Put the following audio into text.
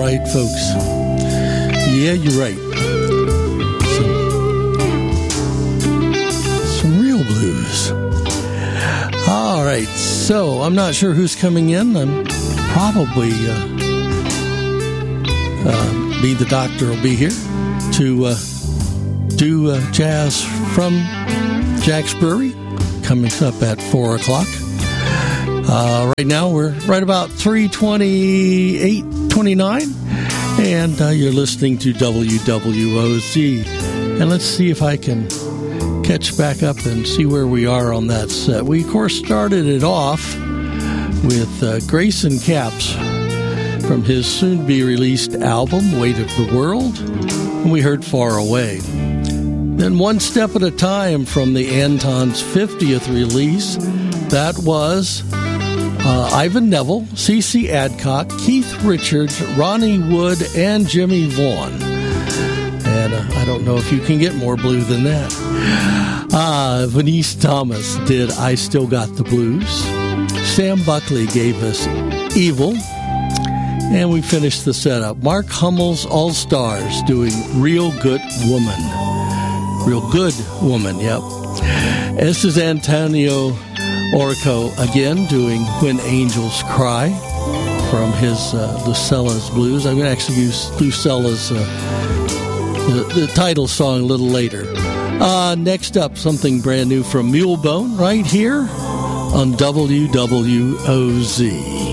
right, folks. Yeah, you're right. Some real blues. All right, so I'm not sure who's coming in. I'm probably Be the Doctor will be here to do jazz from Jack's Brewery, coming up at 4 o'clock. Right now, we're right about 3:28:29, and you're listening to WWOZ. And let's see if I can catch back up and see where we are on that set. We, of course, started it off with Grayson Capps from his soon-to-be-released album, Weight of the World, and we heard Far Away. Then One Step at a Time from the Anton's 50th release. That was Ivan Neville, C.C. Adcock, Keith Richards, Ronnie Wood, and Jimmy Vaughan. And I don't know if you can get more blue than that. Venice Thomas did I Still Got the Blues. Sam Buckley gave us Evil. And we finished the setup. Mark Hummel's All Stars doing Real Good Woman. Real Good Woman, yep. This is Antonio Orco again doing When Angels Cry from his Lucella's Blues. I'm going to actually use Lucella's the title song a little later. Next up, something brand new from Mulebone right here on WWOZ.